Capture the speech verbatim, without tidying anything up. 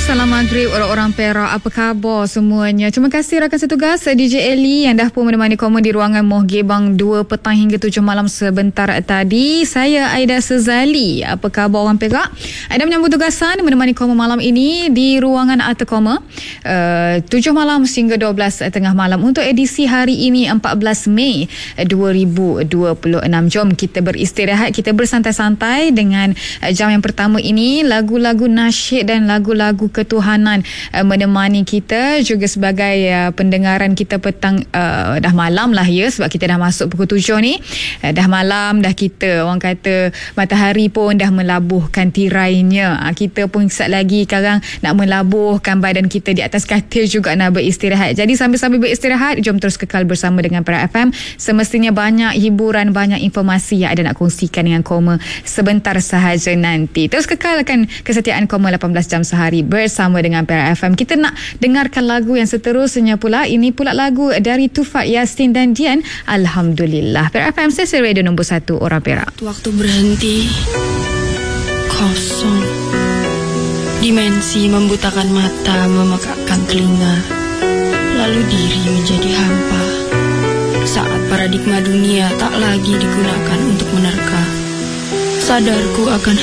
Salam maghrib orang-orang Perak. Apa khabar semuanya? Terima kasih rakan setugas D J Ellie yang dah pun menemani komen di ruangan Moh Gebang dua petang hingga tujuh malam sebentar tadi. Saya Aida Sezali. Apa khabar orang Perak? Aida menyambut tugasan menemani komen malam ini di ruangan Arta Koma uh, tujuh malam hingga dua belas tengah malam untuk edisi hari ini empat belas Mei dua ribu dua puluh enam. Jom kita beristirahat, kita bersantai-santai dengan uh, jam yang pertama ini lagu-lagu nasyid dan lagu-lagu ketuhanan uh, menemani kita juga sebagai uh, pendengaran kita petang uh, dah malam lah ya, sebab kita dah masuk pukul tujuh ni, uh, dah malam dah, kita orang kata matahari pun dah melabuhkan tirainya. uh, kita pun sekejap lagi sekarang nak melabuhkan badan kita di atas katil juga nak beristirahat. Jadi sambil-sambil beristirahat, jom terus kekal bersama dengan Perak F M. Semestinya banyak hiburan, banyak informasi yang ada nak kongsikan dengan Koma sebentar sahaja nanti. Terus kekalkan kesetiaan Koma lapan belas jam sehari bersama dengan Perak F M. Kita nak dengarkan lagu yang seterusnya pula. Ini pula lagu dari Tufat Yasin dan Dian, Alhamdulillah. Perak F M, stesen radio nombor satu orang Perak. Waktu berhenti, kosong. Dimensi membutakan mata, memekakkan telinga. Lalu diri menjadi hampa. Saat paradigma dunia tak lagi digunakan untuk menerka. Sadarku akan